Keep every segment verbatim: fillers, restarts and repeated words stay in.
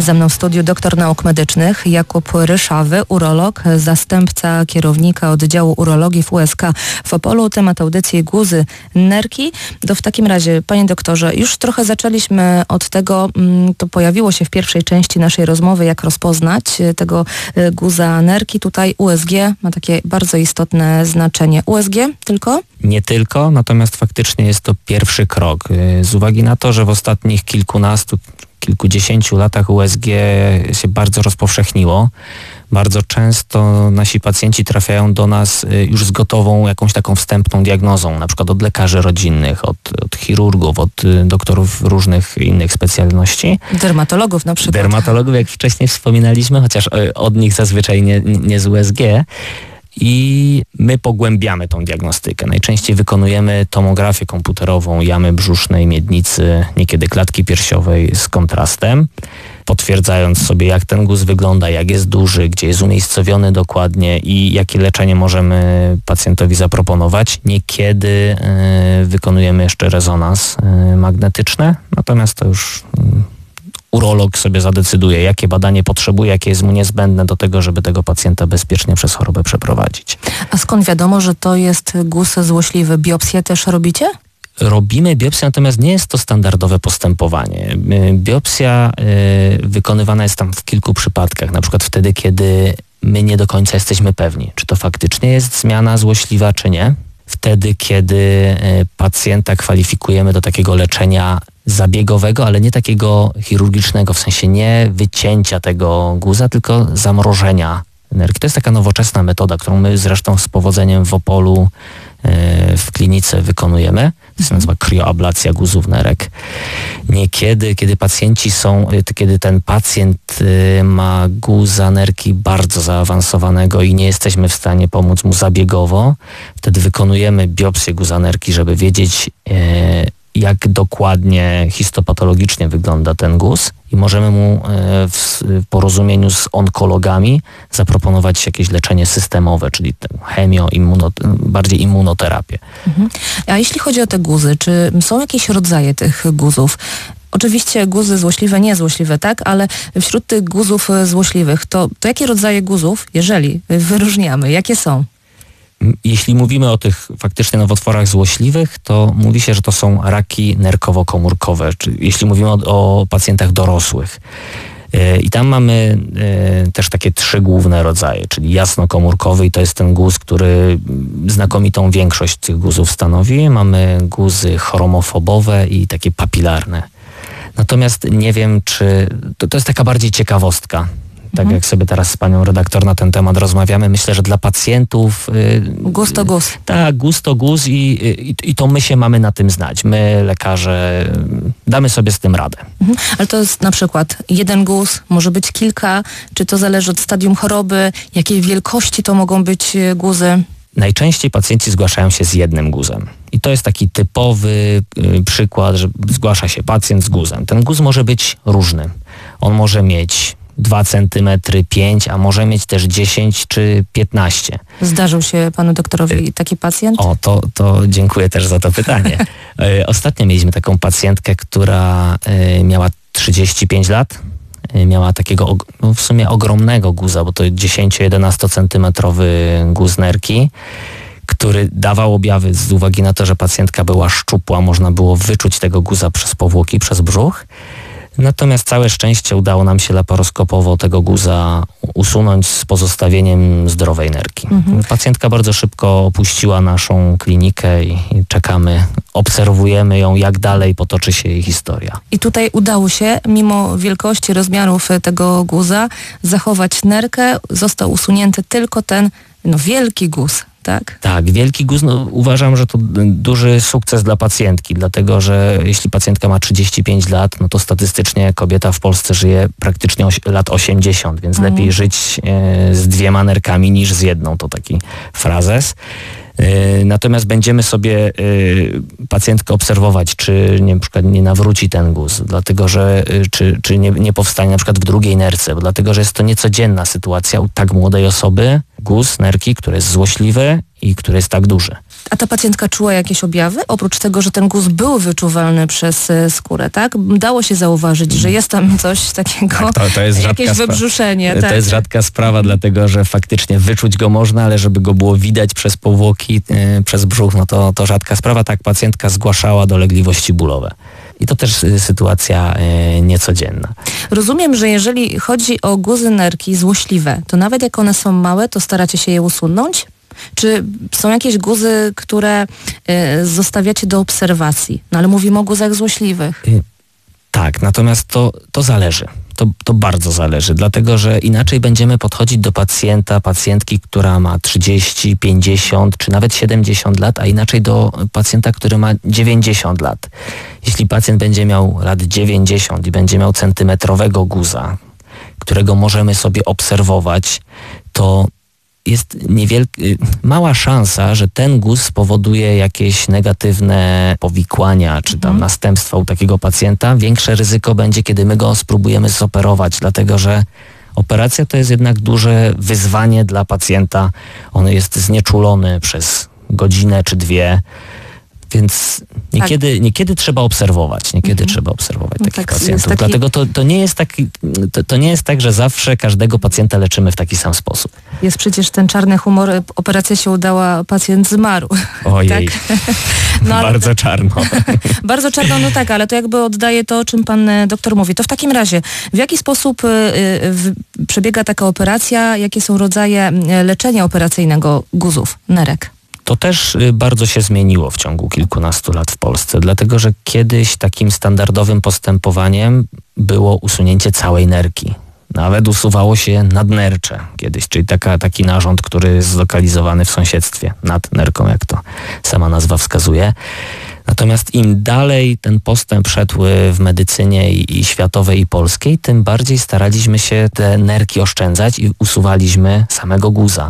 Ze mną w studiu doktor nauk medycznych Jakub Ryszawy, urolog, zastępca kierownika oddziału urologii w U S K w Opolu. Temat audycji guzy nerki. To w takim razie, panie doktorze, już trochę zaczęliśmy od tego, to pojawiło się w pierwszej części naszej rozmowy, jak rozpoznać tego guza nerki. Tutaj U S G ma takie bardzo istotne znaczenie. U S G tylko? Nie tylko, natomiast faktycznie jest to pierwszy krok. Z uwagi na to, że w ostatnich kilkunastu, kilkudziesięciu latach U S G się bardzo rozpowszechniło. Bardzo często nasi pacjenci trafiają do nas już z gotową jakąś taką wstępną diagnozą, na przykład od lekarzy rodzinnych, od, od chirurgów, od doktorów różnych innych specjalności. Dermatologów na przykład. Dermatologów, jak wcześniej wspominaliśmy, chociaż od nich zazwyczaj nie, nie z U S G. I my pogłębiamy tą diagnostykę. Najczęściej wykonujemy tomografię komputerową jamy brzusznej, miednicy, niekiedy klatki piersiowej z kontrastem, potwierdzając sobie, jak ten guz wygląda, jak jest duży, gdzie jest umiejscowiony dokładnie i jakie leczenie możemy pacjentowi zaproponować. Niekiedy yy, wykonujemy jeszcze rezonans yy, magnetyczny, natomiast to już... Yy, urolog sobie zadecyduje, jakie badanie potrzebuje, jakie jest mu niezbędne do tego, żeby tego pacjenta bezpiecznie przez chorobę przeprowadzić. A skąd wiadomo, że to jest guz złośliwy? Biopsję też robicie? Robimy biopsję, natomiast nie jest to standardowe postępowanie. Biopsja y, wykonywana jest tam w kilku przypadkach, na przykład wtedy, kiedy my nie do końca jesteśmy pewni, czy to faktycznie jest zmiana złośliwa, czy nie. Wtedy, kiedy y, pacjenta kwalifikujemy do takiego leczenia zabiegowego, ale nie takiego chirurgicznego, w sensie nie wycięcia tego guza, tylko zamrożenia nerki. To jest taka nowoczesna metoda, którą my zresztą z powodzeniem w Opolu yy, w klinice wykonujemy. To się nazywa krioablacja guzów nerek. Niekiedy, kiedy pacjenci są, kiedy ten pacjent yy, ma guza nerki bardzo zaawansowanego i nie jesteśmy w stanie pomóc mu zabiegowo, wtedy wykonujemy biopsję guza nerki, żeby wiedzieć, yy, jak dokładnie histopatologicznie wygląda ten guz i możemy mu w porozumieniu z onkologami zaproponować jakieś leczenie systemowe, czyli chemio, immuno, bardziej immunoterapię. Mhm. A jeśli chodzi o te guzy, czy są jakieś rodzaje tych guzów? Oczywiście guzy złośliwe, niezłośliwe, tak? Ale wśród tych guzów złośliwych, to, to jakie rodzaje guzów, jeżeli wyróżniamy, jakie są? Jeśli mówimy o tych faktycznie nowotworach złośliwych, to mówi się, że to są raki nerkowo-komórkowe, czy jeśli mówimy o, o pacjentach dorosłych. Yy, I tam mamy yy, też takie trzy główne rodzaje, czyli jasnokomórkowy i to jest ten guz, który znakomitą większość tych guzów stanowi. Mamy guzy chromofobowe i takie papilarne. Natomiast nie wiem, czy... To, to jest taka bardziej ciekawostka. Tak mhm. jak sobie teraz z panią redaktor na ten temat rozmawiamy, myślę, że dla pacjentów... Yy, guz to guz. Tak, guz to guz i, i, i to my się mamy na tym znać. My, lekarze, damy sobie z tym radę. Mhm. Ale to jest na przykład jeden guz, może być kilka, czy to zależy od stadium choroby, jakiej wielkości to mogą być guzy? Najczęściej pacjenci zgłaszają się z jednym guzem. I to jest taki typowy y, przykład, że zgłasza się pacjent z guzem. Ten guz może być różny. On może mieć dwa centymetry, pięć, a może mieć też dziesięć czy piętnaście. Zdarzył się panu doktorowi taki pacjent? O, to, to dziękuję też za to pytanie. Ostatnio mieliśmy taką pacjentkę, która miała trzydzieści pięć lat. Miała takiego no w sumie ogromnego guza, bo to dziesięcio-jedenastocentymetrowy guz nerki, który dawał objawy z uwagi na to, że pacjentka była szczupła, można było wyczuć tego guza przez powłoki, przez brzuch. Natomiast całe szczęście udało nam się laparoskopowo tego guza usunąć z pozostawieniem zdrowej nerki. Mhm. Pacjentka bardzo szybko opuściła naszą klinikę i, i czekamy, obserwujemy ją, jak dalej potoczy się jej historia. I tutaj udało się, mimo wielkości, rozmiarów tego guza, zachować nerkę. Został usunięty tylko ten no, wielki guz. Tak? Tak, wielki guz, no, uważam, że to duży sukces dla pacjentki, dlatego że jeśli pacjentka ma trzydzieści pięć lat, no to statystycznie kobieta w Polsce żyje praktycznie oś- lat osiemdziesiąt, więc mm. lepiej żyć e, z dwiema nerkami niż z jedną, to taki frazes. Natomiast będziemy sobie pacjentkę obserwować, czy nie, na przykład nie nawróci ten guz, dlatego że czy, czy nie, nie powstanie na przykład w drugiej nerce, dlatego że jest to niecodzienna sytuacja u tak młodej osoby, guz nerki, który jest złośliwy i który jest tak duży. A ta pacjentka czuła jakieś objawy? Oprócz tego, że ten guz był wyczuwalny przez y, skórę, tak? Dało się zauważyć, że jest tam coś takiego, tak, to, to jest jakieś rzadka wybrzuszenie. Spra- tak? To jest rzadka sprawa, dlatego że faktycznie wyczuć go można, ale żeby go było widać przez powłoki, yy, przez brzuch, no to, to rzadka sprawa. Tak, pacjentka zgłaszała dolegliwości bólowe. I to też y, sytuacja y, niecodzienna. Rozumiem, że jeżeli chodzi o guzy nerki złośliwe, to nawet jak one są małe, to staracie się je usunąć? Czy są jakieś guzy, które y, zostawiacie do obserwacji? No ale mówimy o guzach złośliwych. Y, tak, natomiast to, to zależy. To, to bardzo zależy, dlatego że inaczej będziemy podchodzić do pacjenta, pacjentki, która ma trzydzieści, pięćdziesiąt czy nawet siedemdziesiąt lat, a inaczej do pacjenta, który ma dziewięćdziesiąt lat. Jeśli pacjent będzie miał lat dziewięćdziesiąt i będzie miał centymetrowego guza, którego możemy sobie obserwować, to jest niewielki, mała szansa, że ten guz spowoduje jakieś negatywne powikłania czy tam mhm. następstwa u takiego pacjenta. Większe ryzyko będzie, kiedy my go spróbujemy zoperować, dlatego że operacja to jest jednak duże wyzwanie dla pacjenta. On jest znieczulony przez godzinę czy dwie. Więc niekiedy, tak. niekiedy trzeba obserwować, niekiedy mhm. trzeba obserwować no takich tak, pacjentów. taki... Dlatego to, to, nie jest taki, to, to nie jest tak, że zawsze każdego pacjenta leczymy w taki sam sposób. Jest przecież ten czarny humor, operacja się udała, pacjent zmarł. Ojej, tak? no, bardzo ale... czarno. bardzo czarno, no tak, ale to jakby oddaje to, o czym pan doktor mówi. To w takim razie, w jaki sposób y, y, przebiega taka operacja, jakie są rodzaje leczenia operacyjnego guzów, nerek? To też bardzo się zmieniło w ciągu kilkunastu lat w Polsce, dlatego że kiedyś takim standardowym postępowaniem było usunięcie całej nerki. Nawet usuwało się nadnercze kiedyś, czyli taka, taki narząd, który jest zlokalizowany w sąsiedztwie nad nerką, jak to sama nazwa wskazuje. Natomiast im dalej ten postęp szedł w medycynie i, i światowej i polskiej, tym bardziej staraliśmy się te nerki oszczędzać i usuwaliśmy samego guza.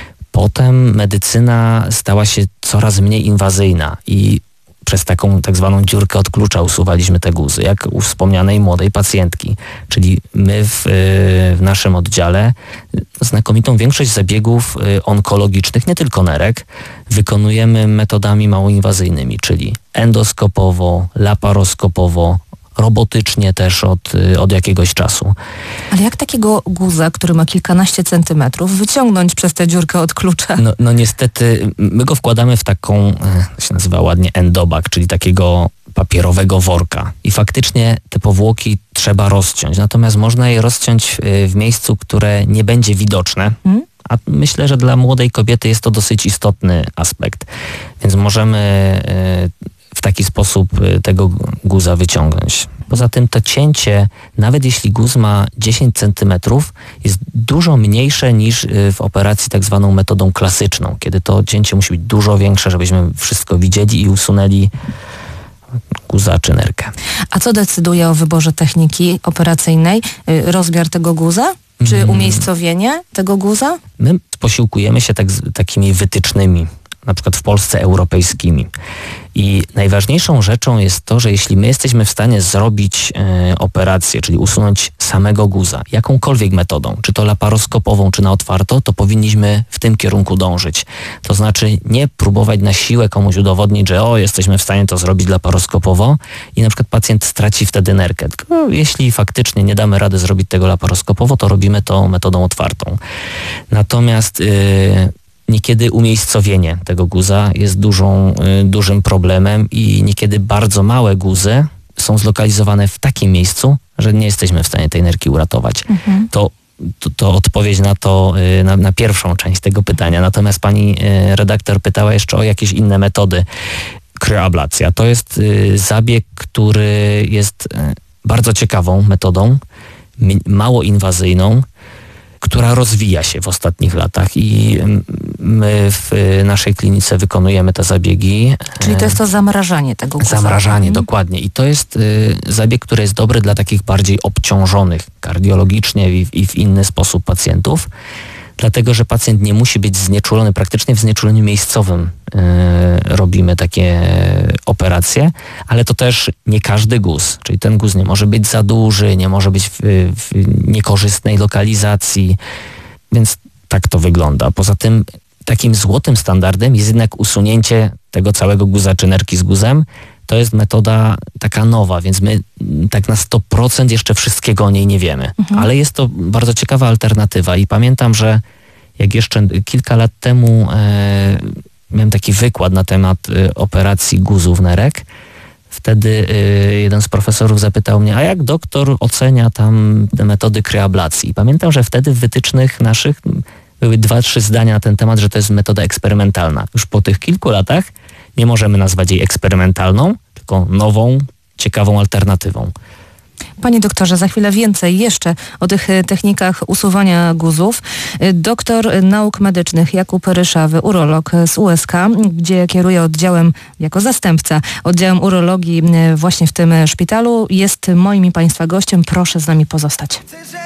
Potem medycyna stała się coraz mniej inwazyjna i przez taką tak zwaną dziurkę od klucza usuwaliśmy te guzy, jak u wspomnianej młodej pacjentki. Czyli my w, w naszym oddziale znakomitą większość zabiegów onkologicznych, nie tylko nerek, wykonujemy metodami małoinwazyjnymi, czyli endoskopowo, laparoskopowo, robotycznie też od, od jakiegoś czasu. Ale jak takiego guza, który ma kilkanaście centymetrów, wyciągnąć przez tę dziurkę od klucza? No, no niestety, my go wkładamy w taką, to się nazywa ładnie endobag, czyli takiego papierowego worka. I faktycznie te powłoki trzeba rozciąć. Natomiast można je rozciąć w miejscu, które nie będzie widoczne. Hmm? A myślę, że dla młodej kobiety jest to dosyć istotny aspekt. Więc możemy w taki sposób tego guza wyciągnąć. Poza tym to cięcie, nawet jeśli guz ma dziesięć centymetrów, jest dużo mniejsze niż w operacji tak zwaną metodą klasyczną, kiedy to cięcie musi być dużo większe, żebyśmy wszystko widzieli i usunęli guza czy nerkę. A co decyduje o wyborze techniki operacyjnej? Rozmiar tego guza? Czy hmm. umiejscowienie tego guza? My posiłkujemy się tak, takimi wytycznymi, na przykład w Polsce europejskimi. I najważniejszą rzeczą jest to, że jeśli my jesteśmy w stanie zrobić e, operację, czyli usunąć samego guza, jakąkolwiek metodą, czy to laparoskopową, czy na otwarto, to powinniśmy w tym kierunku dążyć. To znaczy nie próbować na siłę komuś udowodnić, że o, jesteśmy w stanie to zrobić laparoskopowo i na przykład pacjent straci wtedy nerkę. Tylko jeśli faktycznie nie damy rady zrobić tego laparoskopowo, to robimy to metodą otwartą. Natomiast yy, niekiedy umiejscowienie tego guza jest dużą, y, dużym problemem i niekiedy bardzo małe guzy są zlokalizowane w takim miejscu, że nie jesteśmy w stanie tej nerki uratować. Mhm. To, to, to odpowiedź na to, y, na, na pierwszą część tego pytania. Natomiast pani y, redaktor pytała jeszcze o jakieś inne metody. Kryoablacja to jest y, zabieg, który jest y, bardzo ciekawą metodą, mi, mało inwazyjną, która rozwija się w ostatnich latach i my w naszej klinice wykonujemy te zabiegi. Czyli to jest to zamrażanie tego guza. Zamrażanie, hmm. dokładnie. I to jest y, zabieg, który jest dobry dla takich bardziej obciążonych kardiologicznie i, i w inny sposób pacjentów. Dlatego, że pacjent nie musi być znieczulony, praktycznie w znieczuleniu miejscowym yy, robimy takie operacje, ale to też nie każdy guz, czyli ten guz nie może być za duży, nie może być w, w niekorzystnej lokalizacji, więc tak to wygląda. Poza tym takim złotym standardem jest jednak usunięcie tego całego guza czy nerki z guzem. To jest metoda taka nowa, więc my tak na sto procent jeszcze wszystkiego o niej nie wiemy. Mhm. Ale jest to bardzo ciekawa alternatywa i pamiętam, że jak jeszcze kilka lat temu e, miałem taki wykład na temat e, operacji guzów nerek, wtedy e, jeden z profesorów zapytał mnie, a jak doktor ocenia tam te metody kryablacji? I pamiętam, że wtedy w wytycznych naszych były dwa, trzy zdania na ten temat, że to jest metoda eksperymentalna. Już po tych kilku latach nie możemy nazwać jej eksperymentalną, tylko nową, ciekawą alternatywą. Panie doktorze, za chwilę więcej jeszcze o tych technikach usuwania guzów. Doktor nauk medycznych Jakub Ryszawy, urolog z U S K, gdzie kieruje oddziałem jako zastępca, oddziałem urologii właśnie w tym szpitalu, jest moim i Państwa gościem. Proszę z nami pozostać.